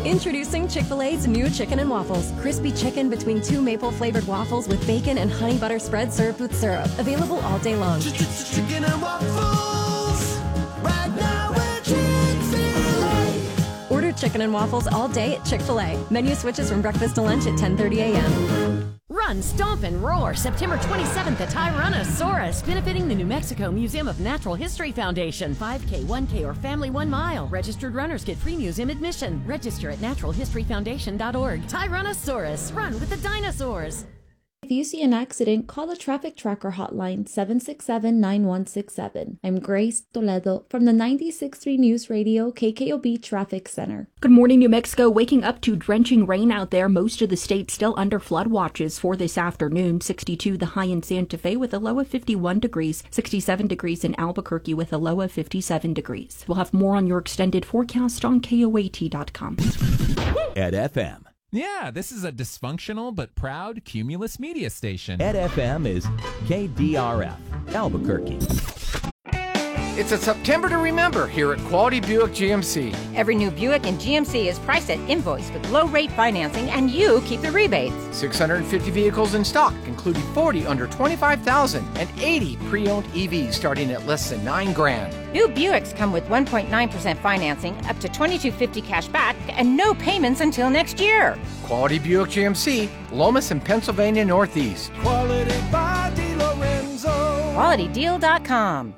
Introducing Chick-fil-A's new Chicken and Waffles. Crispy chicken between two maple-flavored waffles with bacon and honey butter spread served with syrup. Available all day long. Chicken and waffles. Right now at Chick-fil-A. Order Chicken and Waffles all day at Chick-fil-A. Menu switches from breakfast to lunch at 10:30 a.m. Run, stomp, and roar September 27th at Tyrannosaurus, benefiting the New Mexico Museum of Natural History Foundation. 5K, 1K, or family 1 mile. Registered runners get free museum admission. Register at naturalhistoryfoundation.org. Tyrannosaurus, run with the dinosaurs. If you see an accident, call the Traffic Tracker hotline 767-9167. I'm Grace Toledo from the 96.3 News Radio KKOB Traffic Center. Good morning, New Mexico. Waking up to drenching rain out there. Most of the state still under flood watches for this afternoon. 62 the high in Santa Fe with a low of 51 degrees. 67 degrees in Albuquerque with a low of 57 degrees. We'll have more on your extended forecast on KOAT.com. At FM. Yeah, this is a dysfunctional but proud Cumulus media station. At FM is KDRF, Albuquerque. It's a September to remember here at Quality Buick GMC. Every new Buick in GMC is priced at invoice with low-rate financing, and you keep the rebates. 650 vehicles in stock, including 40 under $25,000 and 80 pre-owned EVs starting at less than $9,000. New Buicks come with 1.9% financing, up to $2,250 cash back, and no payments until next year. Quality Buick GMC, Lomas and Pennsylvania Northeast. Quality by DeLorenzo. QualityDeal.com.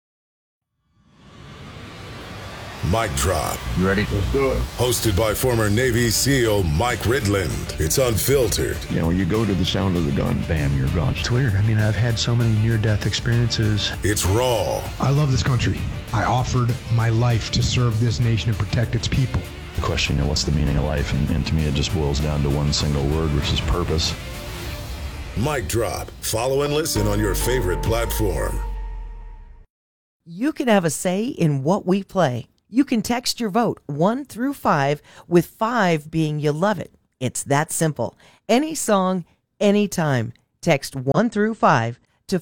Mic Drop. You ready? Let's do it. Hosted by former Navy SEAL Mike Ridland. It's unfiltered. You know, when you go to the sound of the gun, bam, you're gone. It's weird. I mean, I've had so many near-death experiences. It's raw. I love this country. I offered my life to serve this nation and protect its people. The question, you know, what's the meaning of life? And to me, it just boils down to one single word, which is purpose. Mic Drop. Follow and listen on your favorite platform. You can have a say in what we play. You can text your vote 1 through 5, with 5 being you love it. It's that simple. Any song, anytime. Text 1 through 5 to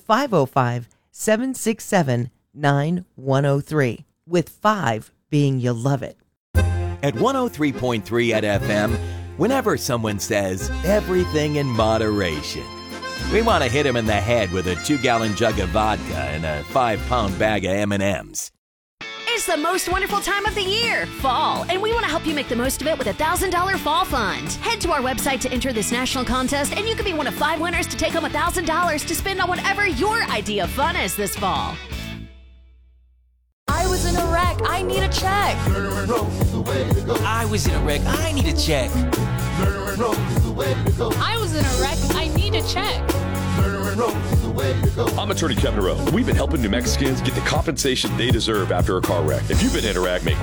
505-767-9103, with 5 being you love it. At 103.3 at FM, whenever someone says everything in moderation, we want to hit them in the head with a 2-gallon jug of vodka and a 5-pound bag of M&Ms. It's the most wonderful time of the year, fall, and we want to help you make the most of it with a $1,000 fall fund. Head to our website to enter this national contest, and you could be one of 5 winners to take home $1,000 to spend on whatever your idea of fun is this fall. I was in a wreck. I need a check. I was in a wreck. I need a check. I was in a wreck. I need a check. I'm Attorney Kevin Rowe. We've been helping New Mexicans get the compensation they deserve after a car wreck. If you've been in a wreck, make